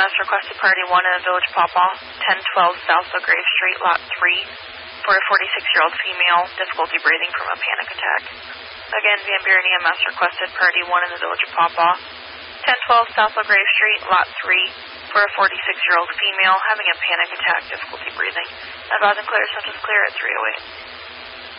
EMS requested priority 1 in the Village Pawpaw, 1012 South LaGrave Street, Lot 3, for a 46-year-old female, difficulty breathing from a panic attack. Again, Van Buren EMS requested priority 1 in the Village of Pawpaw, 1012 South LaGrave Street, Lot 3, for a 46-year-old female having a panic attack, difficulty breathing. Advise and clear, symptoms clear at 308.